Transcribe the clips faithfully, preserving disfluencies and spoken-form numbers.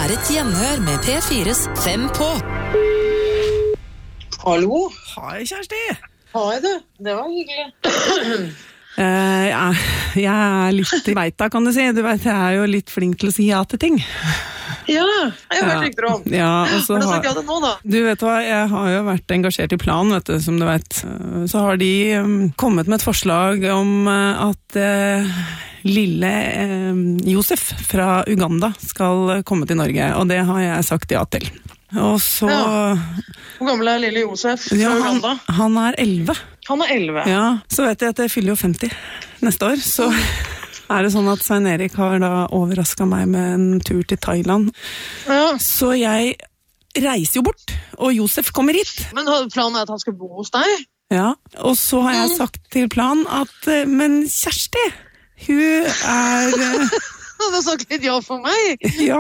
er et gjenhør med P fires Fem på. Hallo. Hei, Kjersti. Hei du, det var hyggelig. Uh, ja, jeg er litt i veita, kan du si. Du vet, jeg er jo litt flink til å si ja til ting. Ja, jeg har hørt rykter om. Ja, og så har du har, sagt ja til nå, da? Du vet hva, jeg har jo vært engasjert i Plan, vet du, som du vet. Så har de um, kommet med et forslag om uh, at uh, lille uh, Josef fra Uganda skal komme til Norge, og det har jeg sagt ja til. Og så... Ja. Hvor gammel er lille Josef fra ja, han, Uganda? Han er elleve. Han er elleve? Ja, så vet jeg at jeg fyller jo femti neste år, så er det sånn at Svein Erik har da overrasket meg med en tur til Thailand. Ja. Så jeg reiser jo bort, og Josef kommer hit. Men planen er at han skal bo hos deg? Ja, og så har jeg sagt til Plan at, men Kjersti, hun er... Du har sagt litt ja for meg? Ja.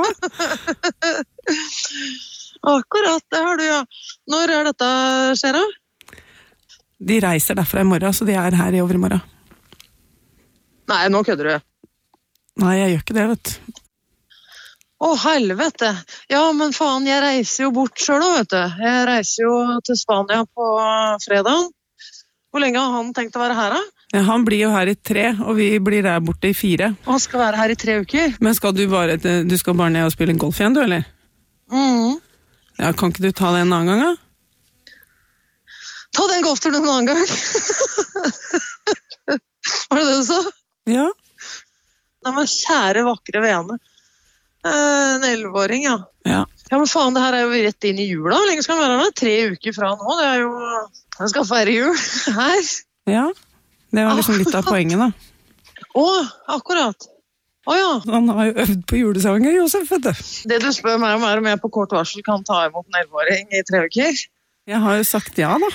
Akkurat, det har du, ja. Når er dette skjer da? De reiser derfra i morgen, så de er her i overmorgen. Nei, nå kødder du. Nei, jeg gjør ikke det, vet du. Å, helvete. Ja, men faen, jeg reiser jo bort selv da, vet du. Jeg reiser jo til Spania på fredag. Hvor lenge har han tenkt å være her da? Ja, han blir jo her i tre, og vi blir der borte i fire. Og han skal være her i tre uker? Men skal du bare, du skal bare ned og spille golf igjen, du, eller? Mhm. Ja, kan ikke du ta det en annen gang, da? Ta den golfturen en annen gang. Var det det du sa? Ja. Nei, men kjære, vakre vene. Eh, en elleveåring, ja. Ja. Ja, men faen, det her er jo rett inn i jula. Hvor lenge skal han være med? Tre uker fra nå. Det er jo... Han skal feire jul her. Ja, det var liksom litt av poenget, da. Å, akkurat. Å ja. Han har jo øvd på julesanger, Josef, vet du. Det du spør meg om er om jeg på kort varsel kan ta imot en elleveåring i tre uker. Jeg har jo sagt ja, da.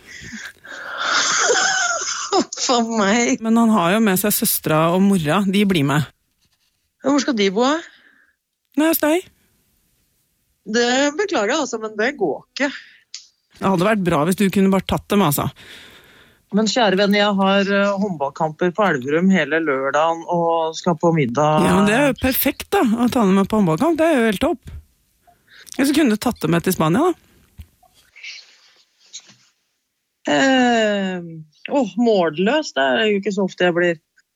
For meg. Men han har jo med seg søstra og mora, de blir med. Hvor skal de bo? Nei, hos deg. Det beklager jeg altså, men det går ikke. Det hadde vært bra hvis du kunne bare tatt dem, altså. Men kjære venn, jeg har uh, håndballkamper på Elverum hele lørdagen og skal på middag. Ja, men det er jo perfekt da, å ta dem med på håndballkamp, det er jo helt topp. Jeg så kunne du tatt dem med til Spania da. Eh, åh, målløs, det er jo ikke så ofte jeg blir.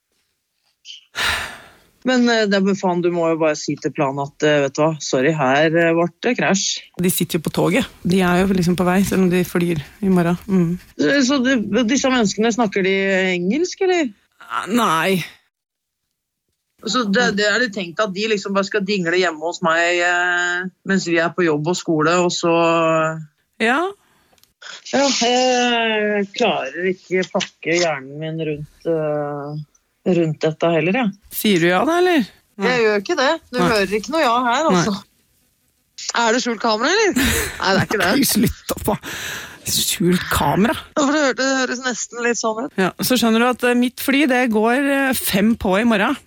Men uh, det er faen, du må jo bare si til Plan at, uh, vet du hva, sorry, her uh, ble det krasj. De sitter jo på toget, de er jo liksom på vei, selv om de flyr i morgen. Mm. Så, så de, disse menneskene, snakker de engelsk, eller? Nei. Så det, det er det tenkt at de liksom bare skal dingle hjemme hos meg uh, mens vi er på jobb og skole, og så... Ja. Ja, jeg klarer ikke pakke hjernen min rundt... Uh, rundt dette heller, ja. Sier du ja da, eller? Nei. Jeg gjør ikke det. Du Nei. Hører ikke noe ja her, altså. Nei. Er det skjult kamera, eller? Nei, det er ikke det. Nei, slutt opp, da. Skjult kamera. Ja, for det, det høres nesten litt sånn ut. Ja, så skjønner du at mitt fly, det går fem på i morgen.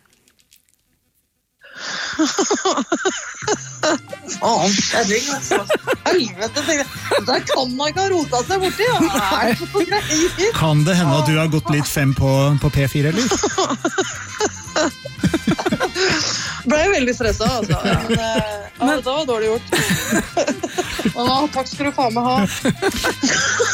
Faen, kjæring, altså. Helvete, tenkte jeg. Der kan man ikke ha rotet seg borti, ja. Er det for greier? Kan det hende at du har gått litt fem på, på P fire, eller? Ble jeg veldig stresset, altså. Men, ja, det var dårlig gjort. Men da, takk skal du faen meg ha.